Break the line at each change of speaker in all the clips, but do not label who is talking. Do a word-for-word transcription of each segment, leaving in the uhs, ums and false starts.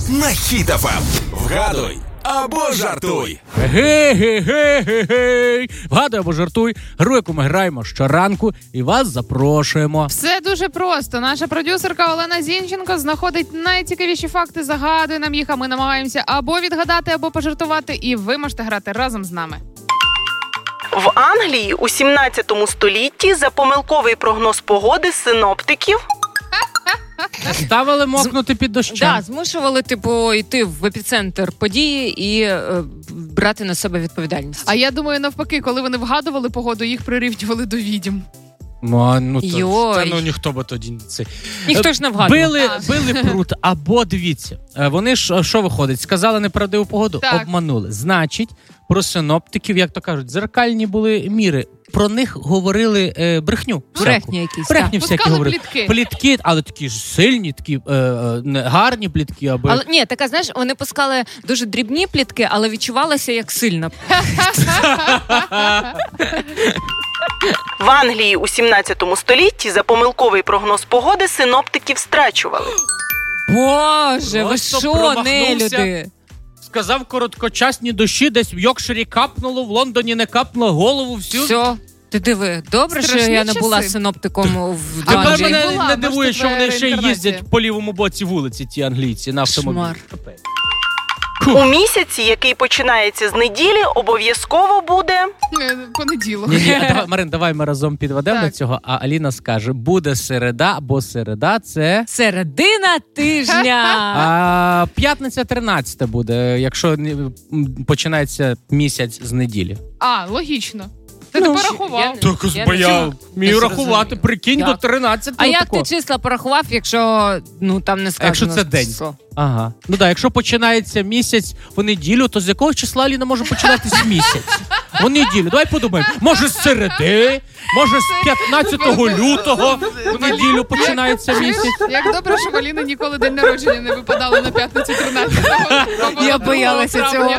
на Хіт еф ем. Вгадуй або жартуй.
Гей-гей-гей-гей-гей. Вгадуй або жартуй. Гру, яку ми граємо щоранку, і вас запрошуємо.
Все дуже просто. Наша продюсерка Олена Зінченко знаходить найцікавіші факти, загадує нам їх, а ми намагаємося або відгадати, або пожартувати, і ви можете грати разом з нами.
В Англії у сімнадцятому столітті за помилковий прогноз погоди синоптиків
Ставили мокнути під дощем.
Да, змушували, типу, йти в епіцентр події і е, брати на себе відповідальність.
А я думаю, навпаки, коли вони вгадували погоду, їх прирівнювали до відьм.
Ну, ну, то,
Йой.
та, ну ніхто би тоді це.
Ніхто ж не вгадував.
Били, били прут, або дивіться. Вони ж, що виходить, сказали неправдиву погоду,
Так.
обманули. Значить, про синоптиків, як то кажуть, дзеркальні були міри. Про них говорили е, брехню.
Брехні якісь.
Брехні
так.
всякі
Пускали
говорили.
плітки.
Плітки, але такі ж сильні, такі е, е, гарні плітки. Аби...
Але ні, така, знаєш, вони пускали дуже дрібні плітки, але відчувалося як сильно.
в Англії у сімнадцятому столітті за помилковий прогноз погоди синоптиків страчували.
Боже, ви
Просто
що,
промахнувся.
нелюди?
Сказав, короткочасні дощі, десь в Йоркширі капнуло, в Лондоні не капнуло, голову всю.
Все, ти диви. Добре, що
Страшні
я не була
часи.
синоптиком в
А
Тепер
може,
Англії.
й
мене
була,
не
може,
дивує,
це
що вони
твоя
ще
реінкарнація.
їздять по лівому боці вулиці, ті англійці, на автомобілі.
Кошмар.
У місяці, який починається з неділі, обов'язково буде
Е, Понеділок.
Ні, ні, давай, Марин, давай ми разом підведемо
Так.
до цього, а Аліна скаже, буде середа, бо середа це...
Середина тижня.
А п'ятниця тринадцята буде, якщо не- м, починається місяць з неділі.
А, логічно. Ти
Ну,
не
я
порахував.
не-
Так,
Я
бо
не
я
чула.
вмію
Не
рахувати,
зрозуміла.
прикинь,
Як?
до тринадцятого.
А як
тако.
ти числа порахував, якщо ну там не сказано?
якщо це день?
що?
Ага. Ну так, якщо починається місяць в неділю, то з якого числа, Аліна, може починатись місяць? В неділю. Давай подумаємо. Може з середи, може з п'ятнадцятого лютого в неділю починається місяць.
Як добре, що в Аліни ніколи день народження не випадало на п'ятницю тринадцятого.
Я боялася цього.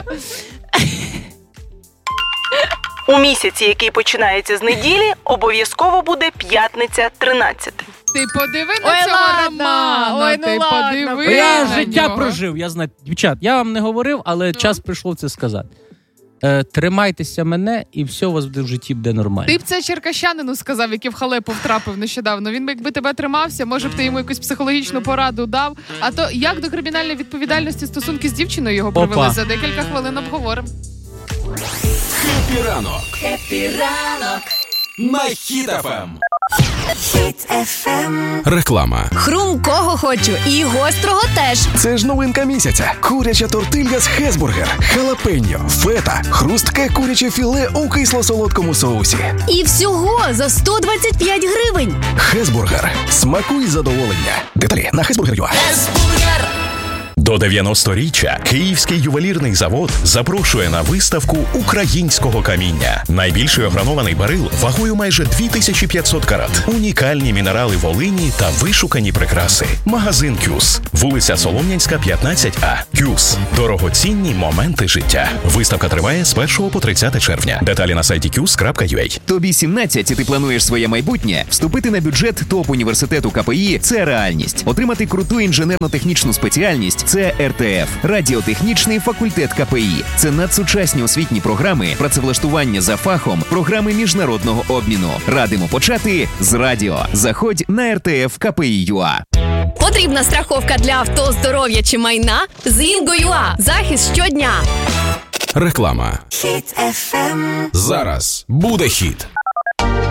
у місяці, який починається з неділі, обов'язково буде п'ятниця тринадцята.
Ти подиви на
Ой,
цього
ладно.
Романа.
Ой, ну
Ти
ладно.
подиви
Я
на
життя
нього.
прожив, я знаю. Дівчат, я вам не говорив, але час прийшло це сказати. Е, тримайтеся мене, і все у вас в житті буде нормально.
Ти б це черкащанину сказав, який в халепу втрапив нещодавно. Він би, якби тебе тримався, може б ти йому якусь психологічну пораду дав. А то як до кримінальної відповідальності стосунки з дівчиною його
Опа.
привели, за декілька хвилин обговоримо.
Хеппі ранок. Хеппі ранок. На Хіт еф ем.
Хіт еф ем.
Реклама.
Хрумкого хочу і гострого теж.
Це ж новинка місяця. Куряча тортилья з Хесбургер, халапеньо, фета, хрустке куряче філе у кисло-солодкому соусі.
І всього за сто двадцять п'ять гривень.
Хесбургер. Смакуй задоволення. Деталі на хесбургер точка ю а.
До дев'яносторіччя Київський ювелірний завод запрошує на виставку українського каміння. Найбільший огранований барил вагою майже дві тисячі п'ятсот карат. Унікальні мінерали Волині та вишукані прикраси. Магазин «Кюс». Вулиця Солом'янська, п'ятнадцять А. «Кюс». Дорогоцінні моменти життя. Виставка триває з першого по тридцяте червня. Деталі на сайті кюс крапка ю а.
Тобі сімнадцять, і ти плануєш своє майбутнє? Вступити на бюджет топ-університету КПІ – це реальність. Отримати круту інженерно-технічну спеціальність – це ер те еф – радіотехнічний факультет КПІ. Це надсучасні освітні програми, працевлаштування за фахом, програми міжнародного обміну. Радимо почати з радіо. Заходь на ер те еф ка пе і точка ю а.
Потрібна страховка для авто, здоров'я чи майна? З Інго.ЮА. Захист щодня.
Реклама.
Хіт еф ем.
Зараз буде хіт.